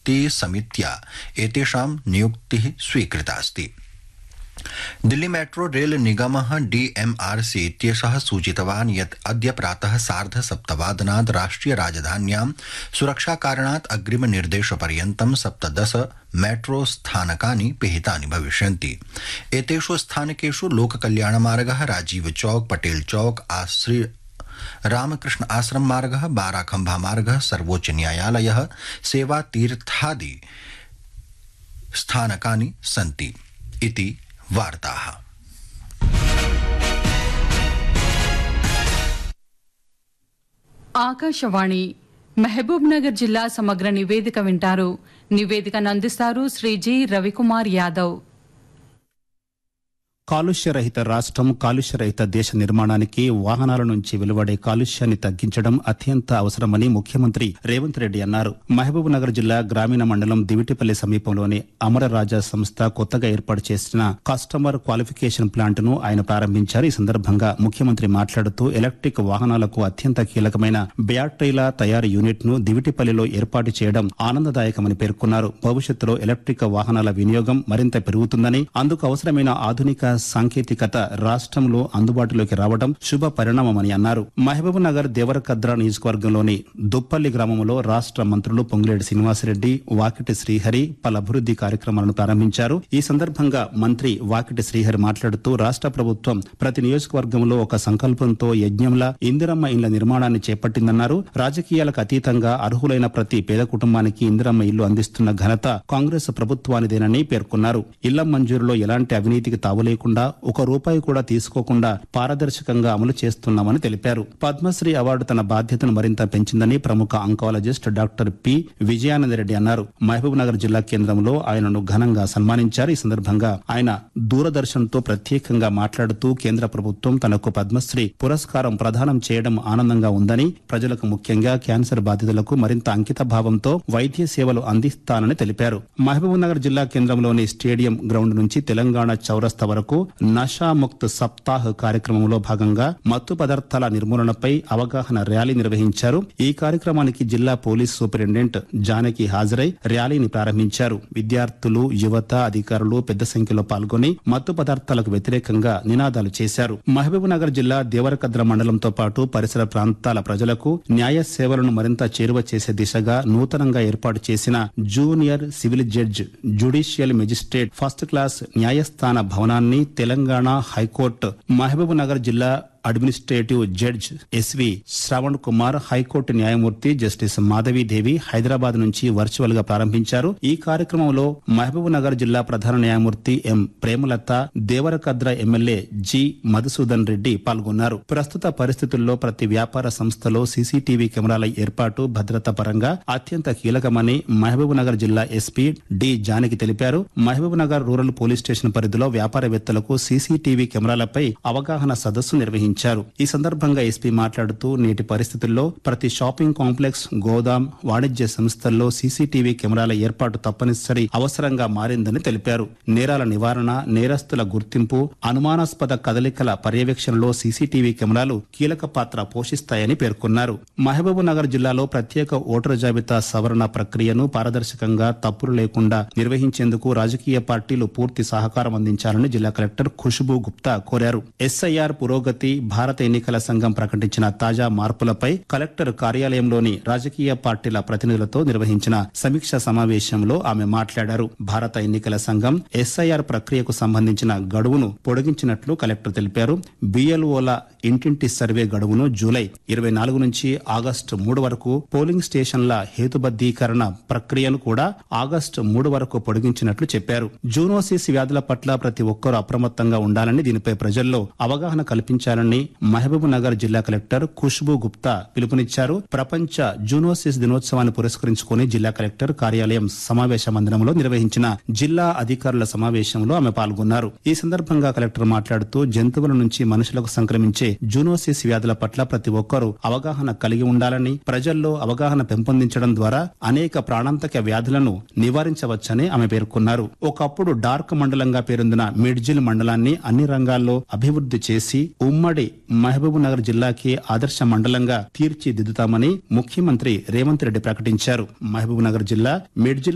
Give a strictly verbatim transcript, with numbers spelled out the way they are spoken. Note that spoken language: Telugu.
नियुक्तिसमित्या एतेषां नियुक्तिः स्वीकृता अस्ति। दिल्ली मेट्रो रेल निगमः डीएमआरसी इत्येषः सूचितवान् यत् अद्य प्रातः सार्ध सप्तवादनात् राष्ट्रिय राजधान्यां सुरक्षाकारणात् अग्रिम निर्देशपर्यन्तं सप्तदश मेट्रो स्थानकानि पिहितानि भविष्यन्ति। एतेषु स्थानकेषु लोककल्याणमार्गः, राजीव चौक, पटेल चौक, आश्री रामकृष्ण आश्रम मार्गः, बाराखंभा मार्गः, सर्वोच्च न्यायालयः, सेवा तीर्थादि स्थानकानि सन्ति इति वार्ताः। ఆకాశవాణి మహబూబ్ నగర్ జిల్లా సమగ్ర నివేదిక వింటారు. నివేదికను అందిస్తారు శ్రీ జి రవికుమార్ యాదవ్. కాలుష్య రహిత రాష్ట్రం, కాలుష్య రహిత దేశ నిర్మాణానికి వాహనాల నుంచి వెలువడే కాలుష్యాన్ని తగ్గించడం అత్యంత అవసరమని ముఖ్యమంత్రి రేవంత్ రెడ్డి అన్నారు. మహబూబ్ నగర్ జిల్లా గ్రామీణ మండలం దివిటిపల్లి సమీపంలోని అమరరాజా సంస్థ కొత్తగా ఏర్పాటు చేసిన కస్టమర్ క్వాలిఫికేషన్ ప్లాంట్ ను ఆయన ప్రారంభించారు. ఈ సందర్భంగా ముఖ్యమంత్రి మాట్లాడుతూ ఎలక్ట్రిక్ వాహనాలకు అత్యంత కీలకమైన బ్యాటరీల తయారీ యూనిట్ ను దివిటిపల్లిలో ఏర్పాటు చేయడం ఆనందదాయకమని పేర్కొన్నారు. భవిష్యత్తులో ఎలక్ట్రిక్ వాహనాల వినియోగం మరింత పెరుగుతుందని, అందుకు అవసరమైన ఆధునిక సాంకేతికత రాష్ట్రంలో అందుబాటులోకి రావడం శుభ పరిణామమని అన్నారు. మహబూబ్ నగర్ దేవరకద్ర నియోజకవర్గంలోని దుప్పల్లి గ్రామంలో రాష్ట్ర మంత్రులు పొంగులేటి శ్రీనివాసరెడ్డి, వాకిటి శ్రీహరి పలు అభివృద్ది కార్యక్రమాలను ప్రారంభించారు. ఈ సందర్భంగా మంత్రి వాకిటి శ్రీహరి మాట్లాడుతూ రాష్ట్ర ప్రభుత్వం ప్రతి నియోజకవర్గంలో ఒక సంకల్పంతో యజ్ఞంలా ఇందిరమ్మ ఇళ్ల నిర్మాణాన్ని చేపట్టిందన్నారు. రాజకీయాలకు అతీతంగా అర్హులైన ప్రతి పేద కుటుంబానికి ఇందిరమ్మ ఇల్లు అందిస్తున్న ఘనత కాంగ్రెస్ ప్రభుత్వానిదేనని పేర్కొన్నారు. ఇళ్ల మంజూరులో ఎలాంటి అవినీతికి తావులేకుండా ఒక రూపాయి కూడా తీసుకోకుండా పారదర్శకంగా అమలు చేస్తున్నామని తెలిపారు. పద్మశ్రీ అవార్డు తన బాధ్యతను మరింత పెంచిందని ప్రముఖ ఆంకాలజిస్ట్ డాక్టర్ పి విజయానందరెడ్డి అన్నారు. మహబూబ్ నగర్ జిల్లా కేంద్రంలో ఆయనను ఘనంగా సన్మానించారు. ఈ సందర్భంగా ఆయన దూరదర్శన్ తో ప్రత్యేకంగా మాట్లాడుతూ కేంద్ర ప్రభుత్వం తనకు పద్మశ్రీ పురస్కారం ప్రదానం చేయడం ఆనందంగా ఉందని, ప్రజలకు ముఖ్యంగా క్యాన్సర్ బాధితులకు మరింత అంకిత భావంతో వైద్య సేవలు అందిస్తానని తెలిపారు. మహబూబ్ నగర్ జిల్లా కేంద్రంలోని స్టేడియం గ్రౌండ్ నుంచి తెలంగాణ చౌరస్తా వరకు నషాముక్త్ సప్తాహ్ కార్యక్రమంలో భాగంగా మత్తు పదార్థాల నిర్మూలనపై అవగాహన ర్యాలీ నిర్వహించారు. ఈ కార్యక్రమానికి జిల్లా పోలీస్ సూపరింటెండెంట్ జానకి హాజరై ర్యాలీని ప్రారంభించారు. విద్యార్థులు, యువత, అధికారులు పెద్ద సంఖ్యలో పాల్గొని మత్తు పదార్థాలకు వ్యతిరేకంగా నినాదాలు చేశారు. మహబూబ్ నగర్ జిల్లా దేవరకద్ర మండలంతో పాటు పరిసర ప్రాంతాల ప్రజలకు న్యాయ సేవలను మరింత చేరువ చేసే దిశగా నూతనంగా ఏర్పాటు చేసిన junior civil judge judicial magistrate first class న్యాయస్థాన భవనాన్ని తెలంగాణ హైకోర్టు మహబూబ్ నగర్ జిల్లా administrative judge SV Shravan Kumar, high court న్యాయమూర్తి జస్టిస్ మాధవీదేవి హైదరాబాద్ నుంచి వర్చువల్ గా ప్రారంభించారు. ఈ కార్యక్రమంలో మహబూబ్ నగర్ జిల్లా ప్రధాన న్యాయమూర్తి ఎం ప్రేమలత, దేవరకద్ర ఎమ్మెల్యే జి మధుసూదన్ రెడ్డి పాల్గొన్నారు. ప్రస్తుత పరిస్థితుల్లో ప్రతి వ్యాపార సంస్థలో సీసీటీవీ కెమెరాల ఏర్పాటు భద్రత పరంగా అత్యంత కీలకమని మహబూబ్ నగర్ జిల్లా ఎస్పీ డి జానకి తెలిపారు. Mahabub Nagar rural police station పరిధిలో వ్యాపారవేత్తలకు సీసీటీవీ కెమెరాలపై అవగాహన సదస్సు నిర్వహించారు. ఈ సందర్భంగా ఎస్పీ మాట్లాడుతూ నేటి పరిస్థితుల్లో ప్రతి షాపింగ్ కాంప్లెక్స్, గోదాం, వాణిజ్య సంస్థల్లో సీసీటీవీ కెమెరాల ఏర్పాటు తప్పనిసరి అవసరంగా మారిందని తెలిపారు. నేరాల నివారణ, నేరస్తుల గుర్తింపు, అనుమానాస్పద కదలికల పర్యవేక్షణలో సీసీటీవీ కెమెరాలు కీలక పాత్ర పోషిస్తాయని పేర్కొన్నారు. మహబూబ్ నగర్ జిల్లాలో ప్రత్యేక ఓటరు జాబితా సవరణ ప్రక్రియను పారదర్శకంగా, తప్పులు లేకుండా నిర్వహించేందుకు రాజకీయ పార్టీలు పూర్తి సహకారం అందించాలని జిల్లా కలెక్టర్ ఖుష్బూ గుప్తా కోరారు. ఎస్ఐఆర్ పురోగతి, భారత ఎన్నికల సంఘం ప్రకటించిన తాజా మార్పులపై కలెక్టర్ కార్యాలయంలోని రాజకీయ పార్టీల ప్రతినిధులతో నిర్వహించిన సమీక్ష సమావేశంలో ఆమె మాట్లాడారు. భారత ఎన్నికల సంఘం ఎస్ఐఆర్ ప్రక్రియకు సంబంధించిన గడువును పొడిగించినట్లు కలెక్టర్ తెలిపారు. బిఎల్ఓల ఇంటింటి సర్వే గడువును జూలై ఇరవై నాలుగు నుంచి ఆగస్టు మూడు వరకు, పోలింగ్ స్టేషన్ల హేతుబద్దీకరణ ప్రక్రియను కూడా ఆగస్టు మూడు వరకు పొడిగించినట్లు చెప్పారు. జూనోసిస్ వ్యాధుల పట్ల ప్రతి ఒక్కరూ అప్రమత్తంగా ఉండాలని, దీనిపై ప్రజల్లో అవగాహన కల్పించాలని మహబూబ్ నగర్ జిల్లా కలెక్టర్ ఖుష్బూ గుప్తా పిలుపునిచ్చారు. ప్రపంచ జూనోసిస్ దినోత్సవాన్ని పురస్కరించుకుని జిల్లా కలెక్టర్ కార్యాలయం సమావేశ మందిరంలో నిర్వహించిన జిల్లా అధికారుల సమావేశంలో ఆమె పాల్గొన్నారు. ఈ సందర్భంగా కలెక్టర్ మాట్లాడుతూ జంతువుల నుంచి మనుషులకు సంక్రమించే జూనోసిస్ వ్యాధుల పట్ల ప్రతి ఒక్కరూ అవగాహన కలిగి ఉండాలని, ప్రజల్లో అవగాహన పెంపొందించడం ద్వారా అనేక ప్రాణాంతక వ్యాధులను నివారించవచ్చని ఆమె పేర్కొన్నారు. ఒకప్పుడు డార్క్ మండలంగా పేరొందిన మిడ్జిల్ మండలాన్ని అన్ని రంగాల్లో అభివృద్ధి చేసి ఉమ్మడి మహబూబ్ నగర్ జిల్లాకి ఆదర్శ మండలంగా తీర్చిదిద్దుతామని ముఖ్యమంత్రి రేవంత్ రెడ్డి ప్రకటించారు. మహబూబ్ నగర్ జిల్లా మిడ్జిల్